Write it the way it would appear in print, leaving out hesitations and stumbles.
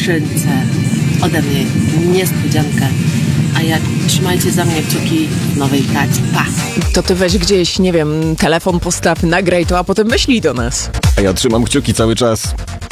skrzynce. Ode mnie niespodziankę. A jak trzymajcie za mnie kciuki w nowej pracy. Pa! To ty weź gdzieś, nie wiem, telefon postaw, nagraj to, a potem wyślij do nas. A ja trzymam kciuki cały czas.